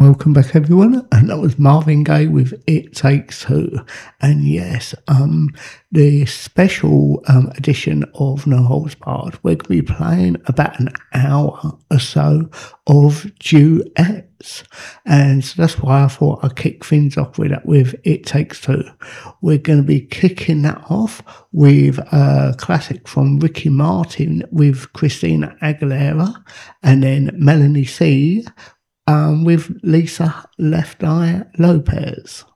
welcome back everyone. And that was Marvin Gaye with It Takes Two. And yes, the special edition of No Holds Barred, we're going to be playing about an hour or so of duets. And so that's why I thought I'd kick things off with It Takes Two. We're going to be kicking that off with a classic from Ricky Martin with Christina Aguilera, and then Melanie C with Lisa Left Eye Lopez.